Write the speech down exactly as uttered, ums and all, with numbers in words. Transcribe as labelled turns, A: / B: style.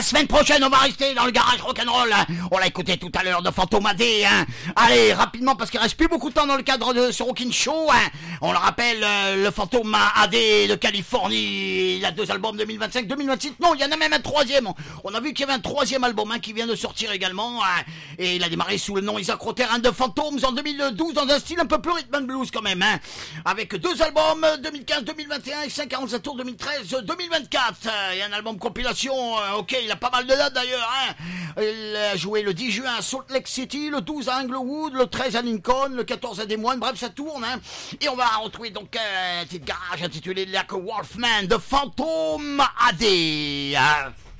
A: Semaine prochaine, on va rester dans le garage rock'n'roll. Hein. On l'a écouté tout à l'heure de Fantôme A D. Hein. Allez, rapidement, parce qu'il reste plus beaucoup de temps dans le cadre de ce Rockin' Show. Hein. On le rappelle, euh, le Fantôme A D de Californie. Il a deux albums deux mille vingt-cinq, deux mille vingt-six. Non, il y en a même un troisième. On a vu qu'il y avait un troisième album hein, qui vient de sortir également. Hein. Et il a démarré sous le nom Isaac Rotter and the Phantoms en deux mille douze dans un style un peu plus rhythm and blues quand même. Hein. Avec deux albums, deux mille quinze, deux mille vingt et un et cinq quarante-sept tours deux mille treize, deux mille vingt-quatre. Et un album compilation. Euh, ok, il a pas mal de dates d'ailleurs. Hein. Il a joué le dix juin à Salt Lake City, le douze à Inglewood, le treize à Lincoln, le quatorze à Des Moines, bref ça tourne. Hein. Et on va retrouver donc un petit garage intitulé Like a Wolfman de Fantôme A D. Hein.